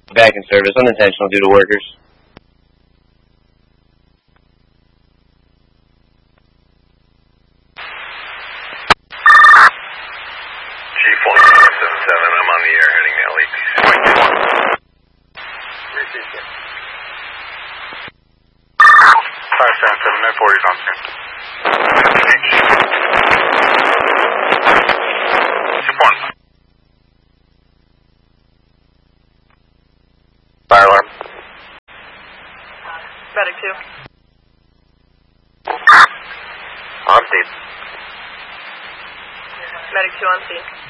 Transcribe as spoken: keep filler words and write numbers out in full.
Back in service, unintentional due to workers. Chief one seven seven, I'm on the air heading to L E P C. five seven seven, nine forty is on screen. Chief one. Fire alarm. Medic two. On scene. Medic two on scene.